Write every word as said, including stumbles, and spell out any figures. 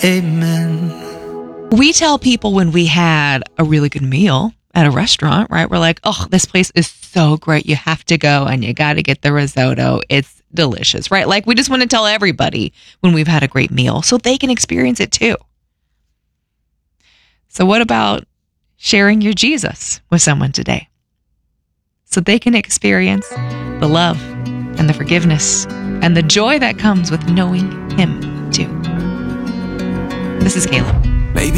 Amen. We tell people when we had a really good meal at a restaurant, right? We're like, oh, this place is so great. You have to go and you got to get the risotto. It's delicious, right? Like we just want to tell everybody when we've had a great meal so they can experience it too. So what about sharing your Jesus with someone today so they can experience the love and the forgiveness and the joy that comes with knowing him too? This is Caleb.